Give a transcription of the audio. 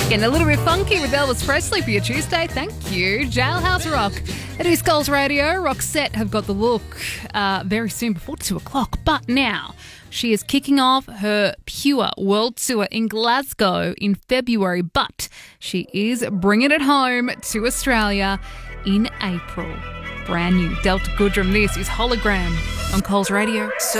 Getting a little bit funky with Elvis Presley for your Tuesday. Thank you. Jailhouse Rock at East Coast Radio. Roxette have got the look very soon before 2 o'clock. But now she is kicking off her Pure World Tour in Glasgow in February. But she is bringing it home to Australia in April. Brand new Delta Goodrem. This is Hologram on Coles Radio.